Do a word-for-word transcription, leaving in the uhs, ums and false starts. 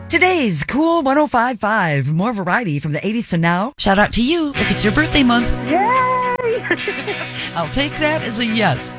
Today's Cool one oh five point five. More variety from the eighties to now. Shout out to you if it's your birthday month. Yay! I'll take that as a yes.